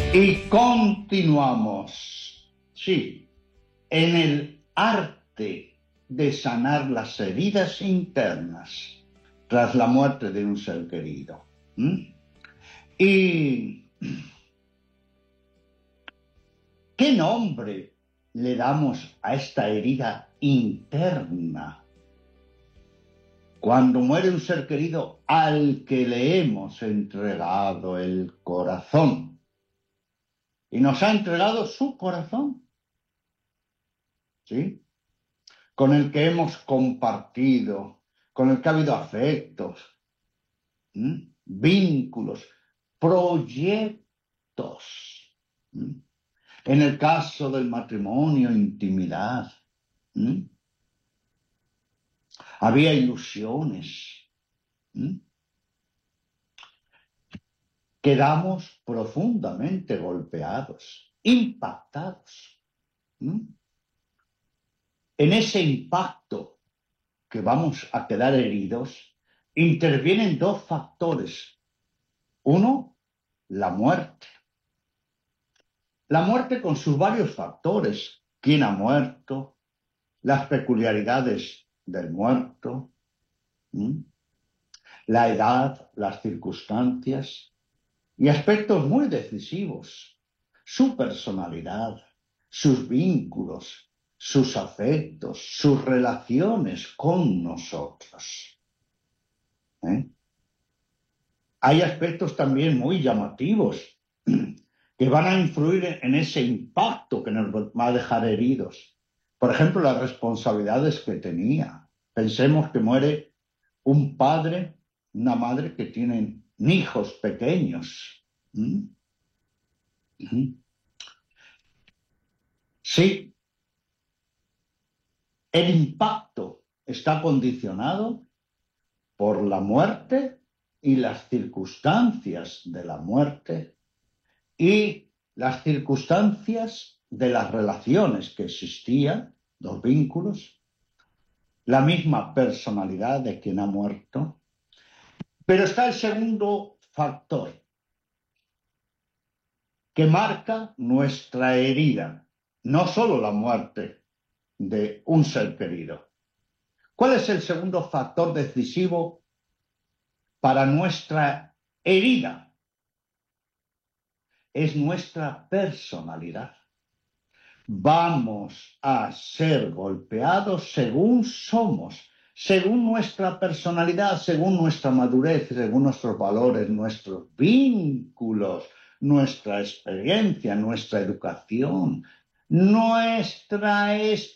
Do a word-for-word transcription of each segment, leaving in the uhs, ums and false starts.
Y continuamos, sí, en el arte de sanar las heridas internas tras la muerte de un ser querido. ¿Mm? ¿Y qué nombre le damos a esta herida interna? Cuando muere un ser querido al que le hemos entregado el corazón. Y nos ha entregado su corazón, ¿sí? Con el que hemos compartido, con el que ha habido afectos, ¿m? Vínculos, proyectos. ¿M? En el caso del matrimonio, intimidad. ¿M? Había ilusiones. ¿M? Quedamos profundamente golpeados, impactados. ¿M? En ese impacto que vamos a quedar heridos, intervienen dos factores. Uno, la muerte. La muerte con sus varios factores. ¿Quién ha muerto? Las peculiaridades del muerto. ¿Mm? La edad, las circunstancias y aspectos muy decisivos. Su personalidad, sus vínculos, sus afectos, sus relaciones con nosotros. ¿Eh? Hay aspectos también muy llamativos que van a influir en ese impacto que nos va a dejar heridos. Por ejemplo, las responsabilidades que tenía. Pensemos que muere un padre, una madre que tienen hijos pequeños. ¿Mm? ¿Mm? Sí, el impacto está condicionado por la muerte y las circunstancias de la muerte y las circunstancias de las relaciones que existían, los vínculos, la misma personalidad de quien ha muerto. Pero está el segundo factor que marca nuestra herida, no solo la muerte de un ser querido. ¿Cuál es el segundo factor decisivo para nuestra herida? Es nuestra personalidad. Vamos a ser golpeados según somos, según nuestra personalidad, según nuestra madurez, según nuestros valores, nuestros vínculos, nuestra experiencia, nuestra educación, nuestra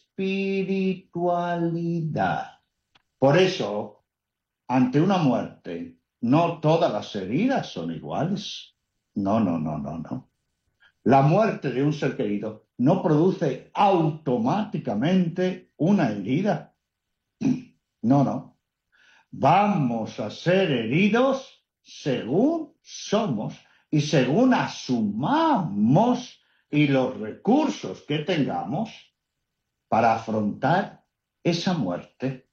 espiritualidad. Por eso, ante una muerte, no todas las heridas son iguales. No, no, no, no, no. La muerte de un ser querido no produce automáticamente una herida. No, no. Vamos a ser heridos según somos y según asumamos y los recursos que tengamos para afrontar esa muerte.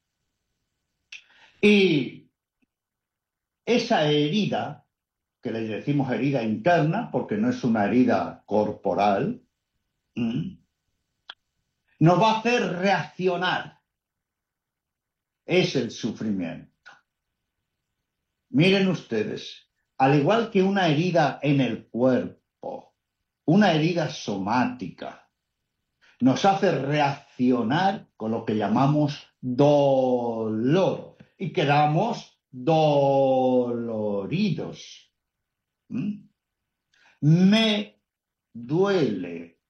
Y esa herida, que le decimos herida interna, porque no es una herida corporal, ¿Mm? nos va a hacer reaccionar. Es el sufrimiento. Miren ustedes, al igual que una herida en el cuerpo, una herida somática, nos hace reaccionar con lo que llamamos dolor y quedamos doloridos. ¿Mm? Me duele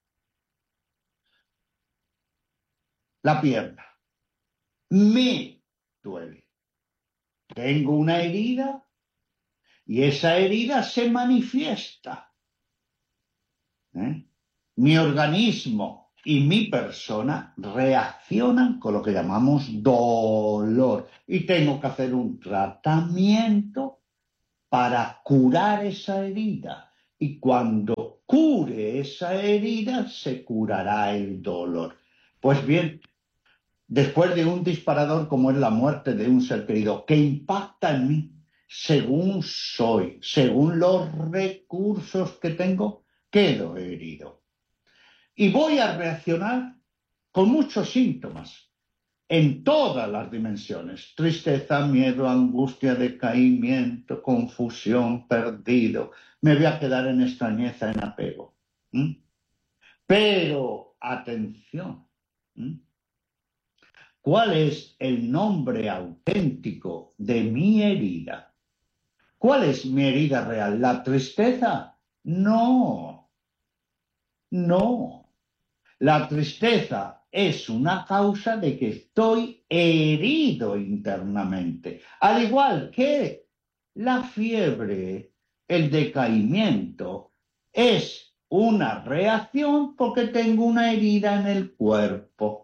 la pierna. Me duele. Tengo una herida y esa herida se manifiesta. ¿Eh? Mi organismo y mi persona reaccionan con lo que llamamos dolor y tengo que hacer un tratamiento para curar esa herida. Y cuando cure esa herida, se curará el dolor. Pues bien, después de un disparador como es la muerte de un ser querido, que impacta en mí según soy, según los recursos que tengo, quedo herido. Y voy a reaccionar con muchos síntomas, en todas las dimensiones: tristeza, miedo, angustia, decaimiento, confusión, perdido. Me voy a quedar en extrañeza, en apego. ¿Mm? Pero, atención, ¿Mm? ¿Cuál es el nombre auténtico de mi herida? ¿Cuál es mi herida real? ¿La tristeza? No, no. La tristeza es una causa de que estoy herido internamente, al igual que la fiebre, el decaimiento, es una reacción porque tengo una herida en el cuerpo.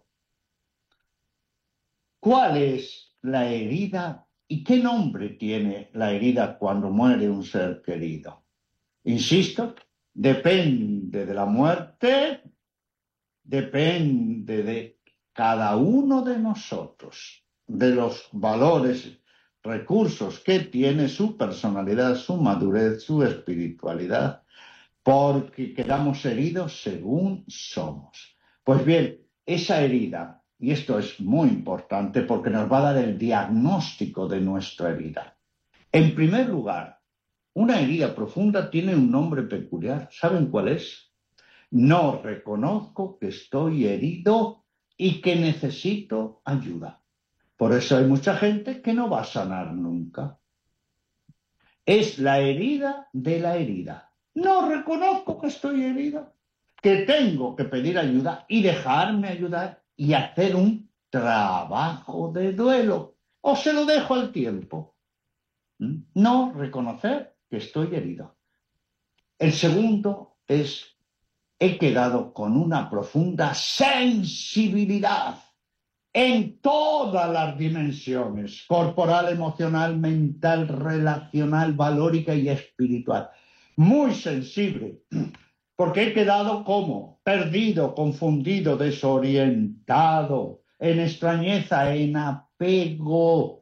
¿Cuál es la herida y qué nombre tiene la herida cuando muere un ser querido? Insisto, depende de la muerte. Depende de cada uno de nosotros, de los valores, recursos que tiene, su personalidad, su madurez, su espiritualidad, porque quedamos heridos según somos. Pues bien, esa herida, y esto es muy importante porque nos va a dar el diagnóstico de nuestra herida. En primer lugar, una herida profunda tiene un nombre peculiar. ¿Saben cuál es? No reconozco que estoy herido y que necesito ayuda. Por eso hay mucha gente que no va a sanar nunca. Es la herida de la herida. No reconozco que estoy herido, que tengo que pedir ayuda y dejarme ayudar y hacer un trabajo de duelo. O se lo dejo al tiempo. No reconocer que estoy herido. El segundo es: he quedado con una profunda sensibilidad en todas las dimensiones: corporal, emocional, mental, relacional, valórica y espiritual. Muy sensible, porque he quedado como perdido, confundido, desorientado, en extrañeza, en apego.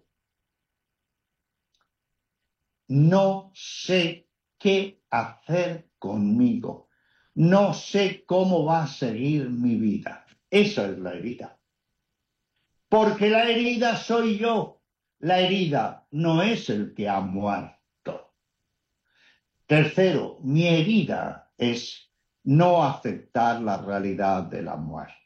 No sé qué hacer conmigo. No sé cómo va a seguir mi vida. Esa es la herida. Porque la herida soy yo. La herida no es el que ha muerto. Tercero, mi herida es no aceptar la realidad de la muerte.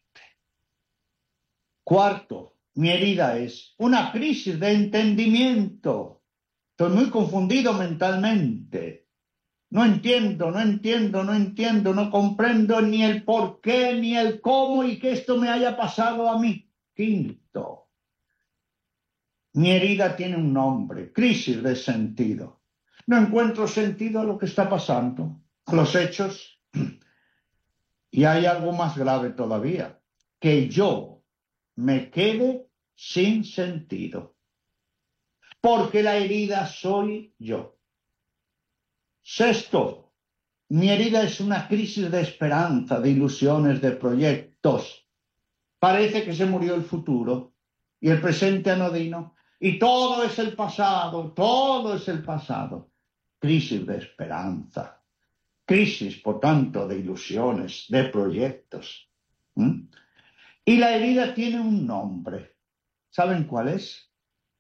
Cuarto, mi herida es una crisis de entendimiento. Estoy muy confundido mentalmente. No entiendo, no entiendo, no entiendo, no comprendo ni el por qué, ni el cómo y que esto me haya pasado a mí. Quinto, mi herida tiene un nombre: crisis de sentido. No encuentro sentido a lo que está pasando, a los hechos. Y hay algo más grave todavía: que yo me quede sin sentido. Porque la herida soy yo. Sexto, mi herida es una crisis de esperanza, de ilusiones, de proyectos. Parece que se murió el futuro y el presente anodino, y todo es el pasado, todo es el pasado. Crisis de esperanza, crisis, por tanto, de ilusiones, de proyectos. ¿Mm? Y la herida tiene un nombre. ¿Saben cuál es?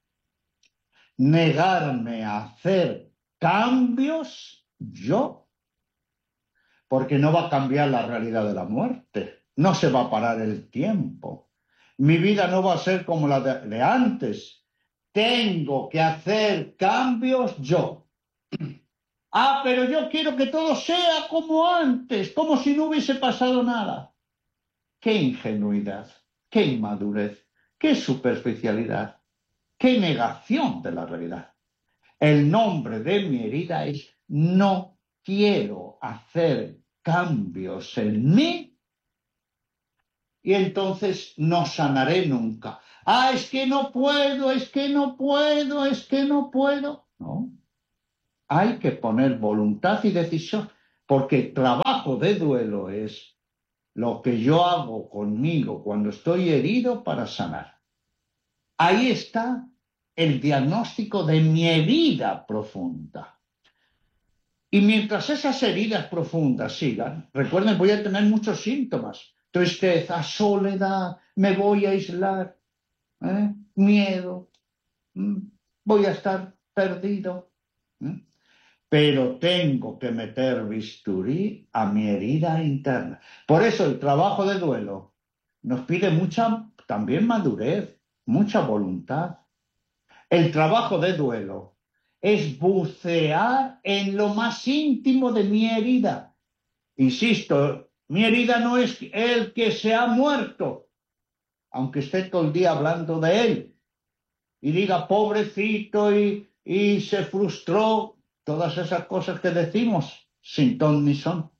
Negarme a hacer cambios yo. Porque no va a cambiar la realidad de la muerte. No se va a parar el tiempo. Mi vida no va a ser como la de, de antes. Tengo que hacer cambios yo. Ah, pero yo quiero que todo sea como antes, como si no hubiese pasado nada. Qué ingenuidad, qué inmadurez, qué superficialidad, qué negación de la realidad. El nombre de mi herida es: no quiero hacer cambios en mí, y entonces no sanaré nunca. Ah, es que no puedo, es que no puedo, es que no puedo. No, hay que poner voluntad y decisión, porque el trabajo de duelo es lo que yo hago conmigo cuando estoy herido para sanar. Ahí está el diagnóstico de mi herida profunda. Y mientras esas heridas profundas sigan, recuerden, voy a tener muchos síntomas. Tristeza, soledad, me voy a aislar, ¿eh? Miedo, ¿m? Voy a estar perdido. ¿eh? Pero tengo que meter bisturí a mi herida interna. Por eso el trabajo de duelo nos pide mucha, también madurez, mucha voluntad. El trabajo de duelo es bucear en lo más íntimo de mi herida. Insisto, mi herida no es el que se ha muerto, aunque esté todo el día hablando de él y diga pobrecito y, y se frustró, todas esas cosas que decimos sin ton ni son.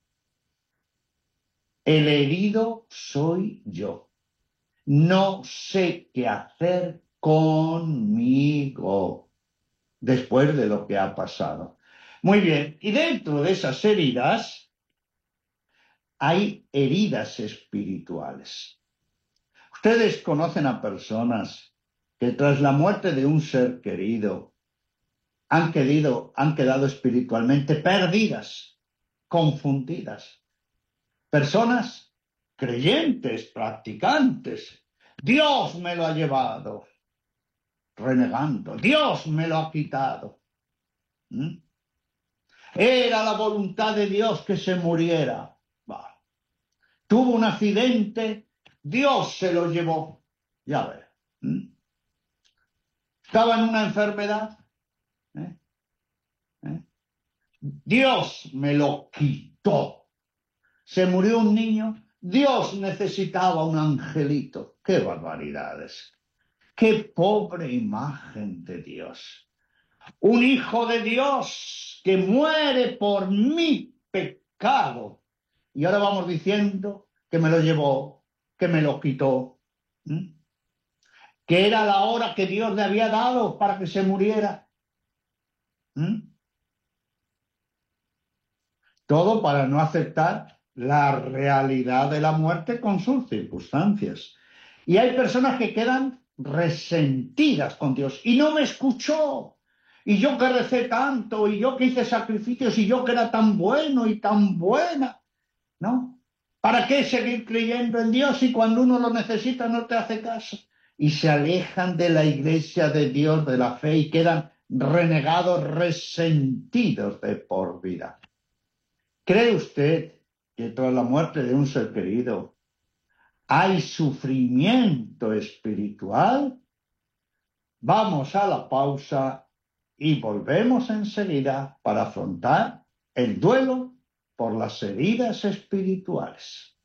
El herido soy yo. No sé qué hacer conmigo después de lo que ha pasado. Muy bien, y dentro de esas heridas hay heridas espirituales. Ustedes conocen a personas que tras la muerte de un ser querido han, querido, han quedado espiritualmente perdidas, confundidas. Personas creyentes, practicantes. Dios me lo ha llevado, renegando. Dios me lo ha quitado. ¿Mm? Era la voluntad de Dios que se muriera. Bah. Tuvo un accidente, Dios se lo llevó. Ya ves. ¿Mm? Estaba en una enfermedad. ¿Eh? ¿Eh? Dios me lo quitó. Se murió un niño. Dios necesitaba un angelito. ¡Qué barbaridades! ¡Qué pobre imagen de Dios! Un hijo de Dios que muere por mi pecado. Y ahora vamos diciendo que me lo llevó, que me lo quitó. ¿Mm? Que era la hora que Dios le había dado para que se muriera. ¿Mm? Todo para no aceptar la realidad de la muerte con sus circunstancias. Y hay personas que quedan resentidas con Dios. Y no me escuchó. Y yo que recé tanto, y yo que hice sacrificios, y yo que era tan bueno y tan buena. ¿No? ¿Para qué seguir creyendo en Dios si cuando uno lo necesita no te hace caso? Y se alejan de la iglesia de Dios, de la fe, y quedan renegados, resentidos de por vida. ¿Cree usted que tras la muerte de un ser querido hay sufrimiento espiritual? Vamos a la pausa y volvemos enseguida para afrontar el duelo por las heridas espirituales.